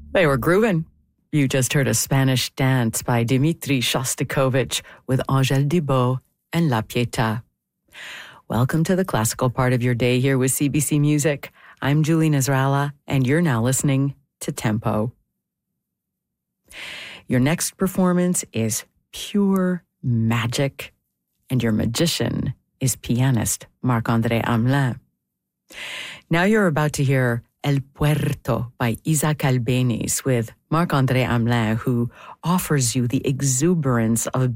They were grooving. You just heard a Spanish dance by Dmitri Shostakovich with Angèle Dubos and La Pietà. Welcome to the classical part of your day here with CBC Music. I'm Julie Nasrallah, and you're now listening to Tempo. Your next performance is pure magic, and your magician is pianist Marc-André Hamelin. Now you're about to hear El Puerto by Isaac Albéniz with Marc-André Hamelin, who offers you the exuberance of